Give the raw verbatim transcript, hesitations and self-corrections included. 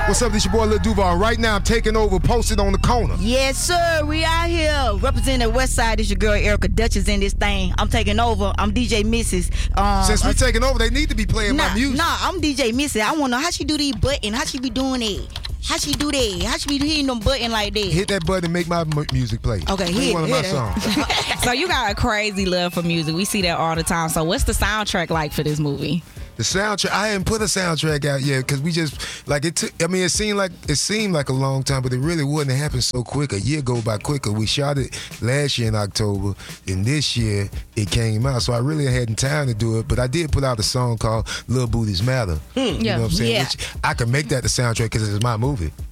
What's up? This your boy Lil Duval. Right now, I'm taking over, posted on the corner. Yes, sir. We out here representing the West Side. This your girl Erica Dutchess in this thing. I'm taking over. I'm D J Missus Um, Since we uh, taking over, they need to be playing nah, my music. Nah, I'm D J Missus I want to know how she do these buttons. How she be doing it? How she do that? How she be hitting them button like that? Hit that button and make my m- music play. Okay, play hit, one of hit my it. songs. So you got a crazy love for music. We see that all the time. So what's the soundtrack like for this movie? The soundtrack, I hadn't put a soundtrack out yet because we just like it. Took, I mean, it seemed like it seemed like a long time, but it really wouldn't. It happened so quick. A year go by quicker. We shot it last year in October, and this year it came out. So I really hadn't time to do it, but I did put out a song called "Little Booties Matter." You Yeah. know what I'm saying? Yeah. Which I can make that the soundtrack because it's my movie.